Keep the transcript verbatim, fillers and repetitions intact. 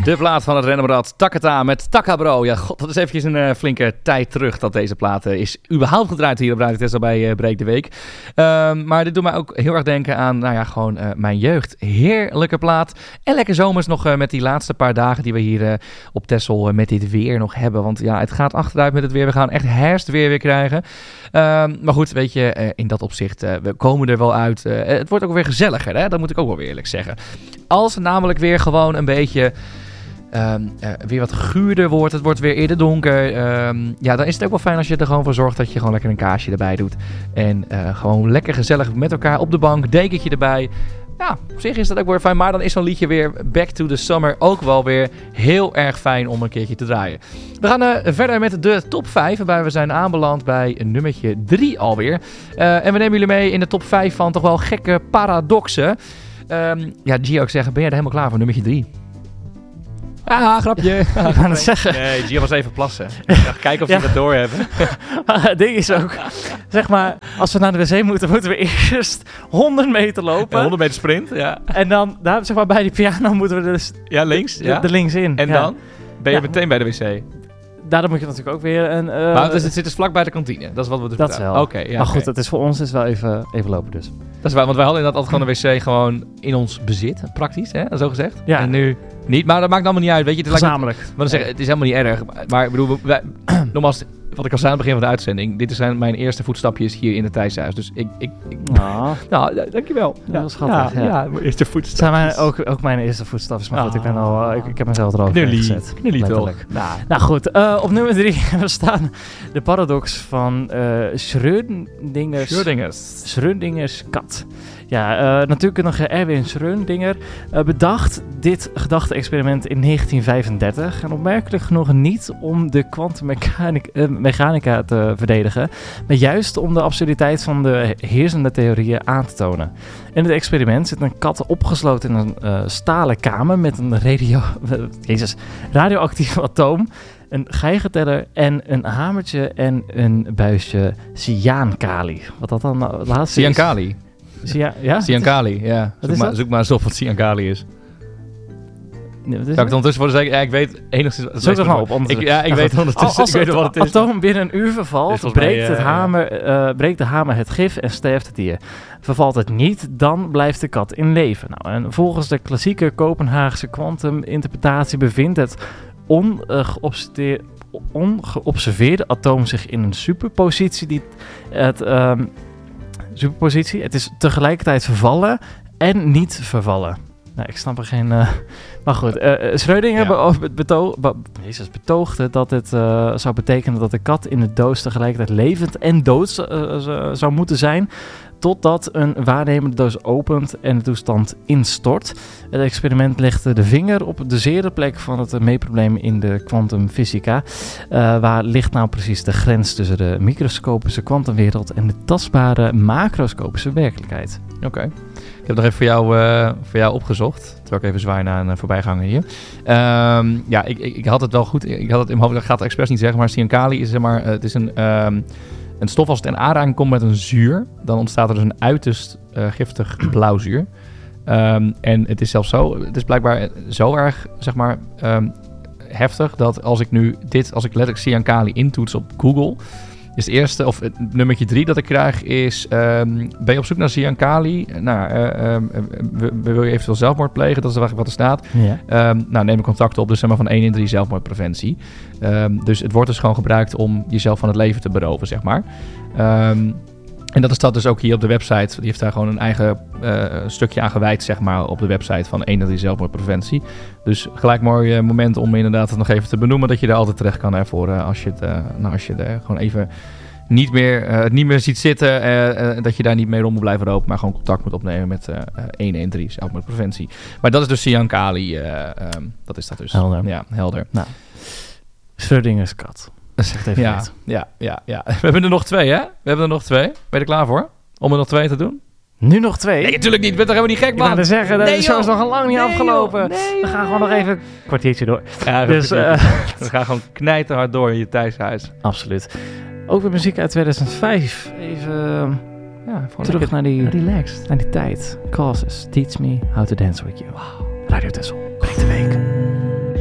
De plaat van het Randomrad, Takata met Taka Bro. Ja, god, dat is eventjes een uh, flinke tijd terug dat deze plaat uh, is überhaupt gedraaid hier op Radio Tesla bij uh, Breek de Week. Uh, maar dit doet mij ook heel erg denken aan, nou ja, gewoon uh, mijn jeugd. Heerlijke plaat. En lekker zomers nog uh, met die laatste paar dagen die we hier uh, op Texel uh, met dit weer nog hebben. Want ja, het gaat achteruit met het weer. We gaan echt herfstweer weer krijgen. Uh, maar goed, weet je, uh, in dat opzicht, uh, we komen er wel uit. Uh, het wordt ook weer gezelliger, hè? Dat moet ik ook wel weer eerlijk zeggen. Als het namelijk weer gewoon een beetje... Um, uh, weer wat guurder wordt, het wordt weer eerder donker. Um, ja, dan is het ook wel fijn als je er gewoon voor zorgt dat je gewoon lekker een kaasje erbij doet. En uh, gewoon lekker gezellig met elkaar op de bank, dekentje erbij. Ja, op zich is dat ook weer fijn. Maar dan is zo'n liedje weer Back to the Summer ook wel weer heel erg fijn om een keertje te draaien. We gaan uh, verder met de top vijf. Waarbij we zijn aanbeland bij nummertje drie alweer. Uh, en we nemen jullie mee in de top vijf van toch wel gekke paradoxen. Um, ja, Gio, ik zeg, ben jij er helemaal klaar voor nummertje drie? Ah, grapje. Ik ga het zeggen. Nee, Gio was even plassen. Ik dacht, kijken of ze ja. dat door hebben. Maar het ding is ook, zeg maar, als we naar de wc moeten, moeten we eerst honderd meter lopen. Ja, honderd meter sprint, ja. En dan, daar, zeg maar, bij die piano moeten we dus... Ja, links. De, ja. de links in. En ja. dan ben je ja. meteen bij de wc. Daarom moet je natuurlijk ook weer een... Uh, maar het zit dus vlak bij de kantine. Dat is wat we dus Dat is wel. Oké. Okay, ja, maar goed, okay. het is voor ons is wel even, even lopen dus. Dat is waar, want wij hadden inderdaad altijd gewoon een wc gewoon in ons bezit. Praktisch, hè? Zo gezegd. Ja. En nu niet, maar dat maakt allemaal niet uit. Weet je, het Gezamenlijk. Lijkt, want dan zeggen, het is helemaal niet erg. Maar ik bedoel, wij, nogmaals, wat ik al zei aan het begin van de uitzending. Dit zijn mijn eerste voetstapjes hier in het Thijshuis. Dus ik... ik oh. Nou, dankjewel. Ja, dat is schattig. Ja, ja. ja, mijn eerste voetstapjes. Het zijn mijn, ook, ook mijn eerste voetstapjes. Maar oh. goed, ik, ben al, uh, ik, ik heb mezelf erover Knullie. gezet. Knullie toch? Nou, nou goed, uh, op nummer drie we staan de paradox van uh, Schrödingers... Schrödingers. Schrödingers kat. Ja, uh, natuurlijk nog Erwin Schrödinger uh, bedacht dit gedachte-experiment in negentien vijfendertig. En opmerkelijk genoeg niet om de kwantummechanica uh, te verdedigen, maar juist om de absurditeit van de heersende theorieën aan te tonen. In het experiment zit een kat opgesloten in een uh, stalen kamer met een radio, Jezus, radioactief atoom, een geigenteller en een hamertje en een buisje cyaankali. Wat dat dan uh, laatste is? Cyaankali. Cia- ja? Cyankali, ja. Zoek maar, zoek maar eens op wat cyankali is. Nee, wat is Zou ik het ondertussen voor de zeker? Ja, ik weet enigszins... Zoek er maar op. Ik, ja, ik ja, weet ondertussen als ik weet het wat het is. atoom binnen een uur vervalt, breekt, mij, uh, het hamer, uh, breekt de hamer het gif en sterft het dier. Vervalt het niet, dan blijft de kat in leven. Nou, en volgens de klassieke Kopenhaagse kwantuminterpretatie bevindt het ongeobserveerde, ongeobserveerde atoom zich in een superpositie die het... Um, Superpositie. Het is tegelijkertijd vervallen en niet vervallen. Nou, ik snap er geen... Uh... Maar goed, uh, Schrödinger ja. be- beto- be- Jezus, betoogde dat het uh, zou betekenen dat de kat in de doos tegelijkertijd levend en dood uh, zou moeten zijn, totdat een waarnemende doos opent en de toestand instort. Het experiment legde de vinger op de zere plek van het meetprobleem in de kwantumfysica. Uh, waar ligt nou precies de grens tussen de microscopische kwantumwereld en de tastbare macroscopische werkelijkheid? Oké. Okay. Ik heb nog even voor jou, uh, voor jou opgezocht. Terwijl ik even zwaai naar een uh, voorbijganger hier. Um, ja, ik, ik, ik had het wel goed. Ik had het in mijn hoofd. Ik ga het expres niet zeggen. Maar cyankali is zeg maar. Uh, het is een, um, een stof als het in aanraking komt met een zuur. Dan ontstaat er dus een uiterst uh, giftig blauwzuur. Um, en het is zelfs zo. Het is blijkbaar zo erg, zeg maar, um, heftig. Dat als ik nu dit, als ik letterlijk cyankali intoets op Google. Is het eerste, of het nummertje drie dat ik krijg is... Um, ben je op zoek naar cyankali? Nou, uh, um, uh, wil je eventueel zelfmoord plegen? Dat is eigenlijk wat er staat. Ja. Um, nou, neem contact op. Dus zeg maar van één in drie zelfmoordpreventie. Um, dus het wordt dus gewoon gebruikt om jezelf van het leven te beroven, zeg maar. Um, en dat is dat dus ook hier op de website. Die heeft daar gewoon een eigen uh, stukje aan gewijd, zeg maar, op de website van één in drie zelfmoordpreventie. Dus gelijk mooi uh, moment om inderdaad het nog even te benoemen dat je er altijd terecht kan voor uh, als je het, uh, nou, als je er gewoon even niet meer, uh, niet meer ziet zitten, uh, uh, dat je daar niet mee rond moet blijven lopen, maar gewoon contact moet opnemen met uh, één in drie zelfmoordpreventie. Maar dat is dus cyankali, uh, um, dat is dat dus. Helder. Ja, helder. Nou, Schrödingers kat. Zeg even ja, ja, ja, ja. We hebben er nog twee, hè? We hebben er nog twee. Ben je er klaar voor? Om er nog twee te doen? Nu nog twee? Nee, natuurlijk niet. Ik ben toch helemaal niet gek, man? Ik wilde zeggen, de nee, show is nog al lang niet nee, afgelopen. Nee, we gaan gewoon nog even een kwartiertje door. Ja, dus, uh, we gaan gewoon knijterhard door in je thuishuis. Absoluut. Ook weer muziek uit tweeduizend vijf. Even ja, terug naar die, relaxed. naar die tijd. Causes, teach me how to dance with you. Wow. Radio Texel, Breek de Week.